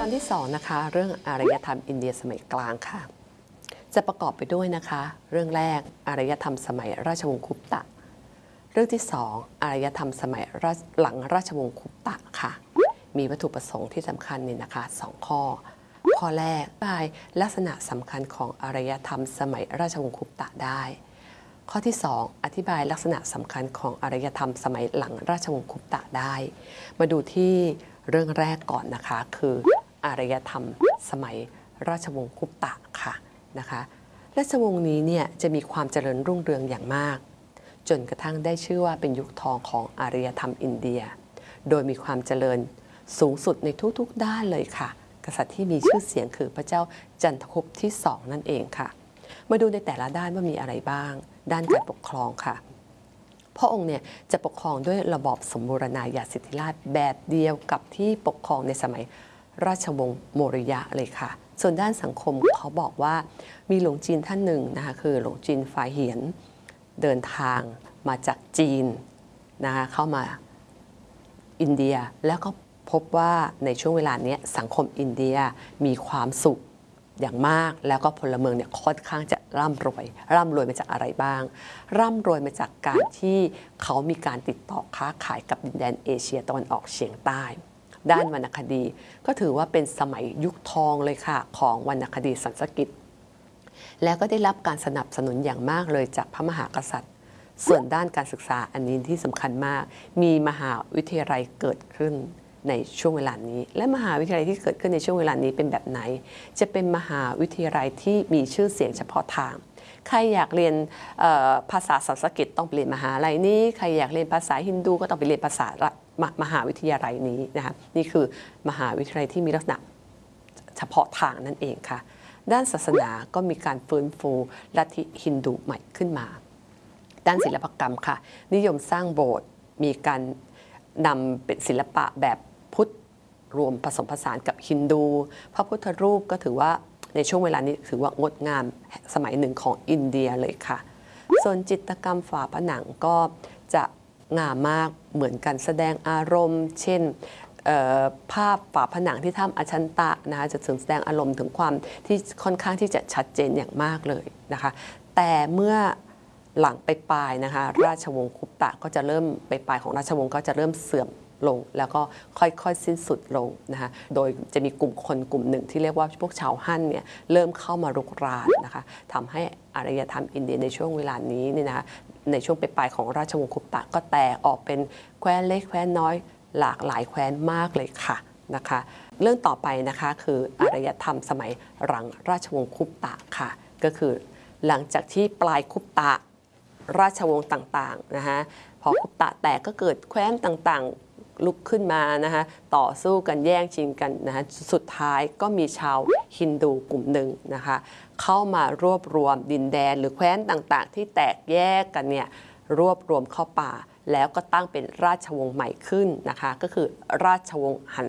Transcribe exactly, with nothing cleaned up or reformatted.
อนที่สองนะคะเรื่องอารยธรรมอินเดียสมัยกลางค่ะจะประกอบไปด้วยนะคะเรื่องแรกอารยธรรมสมัยราชวงศ์คุปตะเรื่องที่สองอารยธรรมสมัยหลังราชวงศ์คุปตะค่ะมีวัตถุประสงค์ที่สำคัญนี่นะคะสองข้อข้อแรกอธิบายลักษณะสำคัญของอารยธรรมสมัยราชวงศ์คุปตะได้ข้อที่สองอธิบายลักษณะสำคัญของอารยธรรมสมัยหลังราชวงศ์คุปตะได้มาดูที่เรื่องแรกก่อนนะคะคืออารยธรรมสมัยราชวงศ์คุปตะค่ะนะคะราชวงศ์นี้เนี่ยจะมีความเจริญรุ่งเรืองอย่างมากจนกระทั่งได้ชื่อว่าเป็นยุคทองของอารยธรรมอินเดียโดยมีความเจริญสูงสุดในทุกๆด้านเลยค่ะกษัตริย์ที่มีชื่อเสียงคือพระเจ้าจันทกุปต์ที่สองนั่นเองค่ะมาดูในแต่ละด้านว่ามีอะไรบ้างด้านการปกครองค่ะพระองค์เนี่ยจะปกครองด้วยระบอบสมบูรณาญาสิทธิราชย์แบบเดียวกับที่ปกครองในสมัยราชวงศ์โมริยะเลยค่ะส่วนด้านสังคมเขาบอกว่ามีหลวงจีนท่านหนึ่งนะคะคือหลวงจีนฝาเหียนเดินทางมาจากจีนนะคะเข้ามาอินเดียแล้วก็พบว่าในช่วงเวลานี้สังคมอินเดียมีความสุขอย่างมากแล้วก็พลเมืองเนี่ยค่อนข้างจะร่ำรวยร่ำรวยมาจากอะไรบ้างร่ำรวยมาจากการที่เขามีการติดต่อค้าขายกับดินแดนเอเชียตะวันออกเฉียงใต้ด้านวรรณคดีก็ถือว่าเป็นสมัยยุคทองเลยค่ะของวรรณคดีสันสกฤตแล้วก็ได้รับการสนับสนุนอย่างมากเลยจากพระมหากษัตริย์ส่วนด้านการศึกษาอันนี้ที่สำคัญมากมีมหาวิทยาลัยเกิดขึ้นในช่วงเวลานี้และมหาวิทยาลัยที่เกิดขึ้นในช่วงเวลานี้เป็นแบบไหนจะเป็นมหาวิทยาลัยที่มีชื่อเสียงเฉพาะทางใครอยากเรียนภาษาสันสกฤตต้องไปเรียนมหาลัยนี้ใครอยากเรียนภาษาฮินดูก็ต้องไปเรียนภาษามหาวิทยาลัยนี้นะคะนี่คือมหาวิทยาลัยที่มีลักษณะเฉพาะทางนั่นเองค่ะด้านศาสนาก็มีการฟื้นฟูลัทธิฮินดูใหม่ขึ้นมาด้านศิลปกรรมค่ะนิยมสร้างโบสถ์มีการนำเป็นศิลปะแบบพุทธรวมผสมผสานกับฮินดูพระพุทธรูปก็ถือว่าในช่วงเวลานี้ถือว่างดงามสมัยหนึ่งของอินเดียเลยค่ะส่วนจิตรกรรมฝาผนังก็จะงามมากเหมือนกันแสดงอารมณ์เช่นภาพฝาผนังที่ถ้ำอชันตะนะคะจะถึงแสดงอารมณ์ถึงความที่ค่อนข้างที่จะชัดเจนอย่างมากเลยนะคะแต่เมื่อหลังไปปลายนะคะราชวงศ์คุปตะก็จะเริ่มไปปลายของราชวงศ์ก็จะเริ่มเสื่อมลงแล้วก็ค่อยๆสิ้นสุดลงนะคะโดยจะมีกลุ่มคนกลุ่มหนึ่งที่เรียกว่าพวกชาวฮั่นเนี่ยเริ่มเข้ามารุกรานนะคะทำให้อารยธรรมอินเดียในช่วงเวลานี้เนี่ยนะคะในช่วงปลายของราชวงศ์คุปตะก็แตกออกเป็นแคว้นเล็กแคว้นน้อยหลากหลายแคว้นมากเลยค่ะนะคะเรื่องต่อไปนะคะคืออารยธรรมสมัยหลังราชวงศ์คุปตะค่ะก็คือหลังจากที่ปลายคุปตะราชวงศ์ต่างๆนะคะพอคุปตะแตกก็เกิดแคว้นต่างๆลุกขึ้นมานะคะต่อสู้กันแย่งชิงกันนะคะสุดท้ายก็มีชาวฮินดูกลุ่มหนึ่งนะคะเข้ามารวบรวมดินแดนหรือแคว้นต่างๆที่แตกแยกกันเนี่ยรวบรวมเข้าป่าแล้วก็ตั้งเป็นราชวงศ์ใหม่ขึ้นนะคะก็คือราชวงศ์หัน